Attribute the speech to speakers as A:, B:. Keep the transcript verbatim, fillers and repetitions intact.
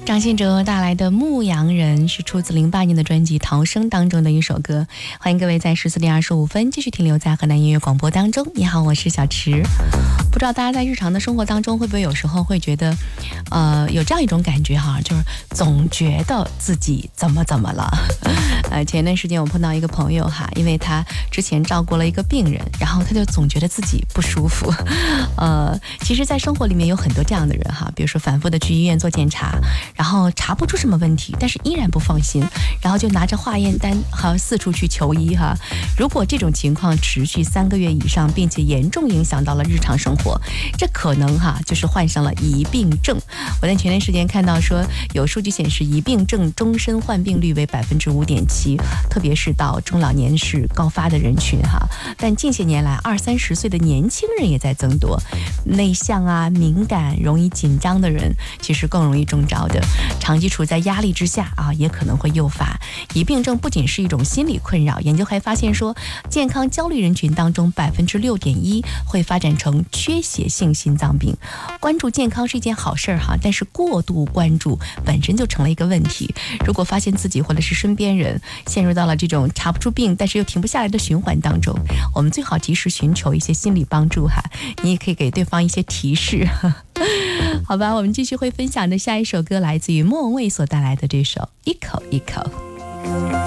A: 张信哲带来的《牧羊人》是出自零八年的专辑《逃生》当中的一首歌。欢迎各位在十四点二十五分继续停留在河南音乐广播当中。你好，我是小池。不知道大家在日常的生活当中会不会有时候会觉得，呃，有这样一种感觉哈，就是总觉得自己怎么怎么了。呃，前段时间我碰到一个朋友哈，因为他之前照顾了一个病人，然后他就总觉得自己不舒服。呃，其实，在生活里面有很多这样的人哈，比如说反复的去医院做检查。然后查不出什么问题，但是依然不放心，然后就拿着化验单哈四处去求医哈。如果这种情况持续三个月以上，并且严重影响到了日常生活，这可能哈就是患上了疑病症。我在前段时间看到说，有数据显示疑病症终身患病率为百分之五点七，特别是到中老年是高发的人群哈。但近些年来，二三十岁的年轻人也在增多，内向啊、敏感、容易紧张的人，其实更容易中招的。长期处在压力之下啊，也可能会诱发疑病症。不仅是一种心理困扰，研究还发现说，健康焦虑人群当中百分之六点一会发展成缺血性心脏病。关注健康是一件好事哈，但是过度关注本身就成了一个问题。如果发现自己或者是身边人陷入到了这种查不出病但是又停不下来的循环当中，我们最好及时寻求一些心理帮助哈。你也可以给对方一些提示。好吧，我们继续会分享的下一首歌来自于莫文蔚所带来的这首一口一口。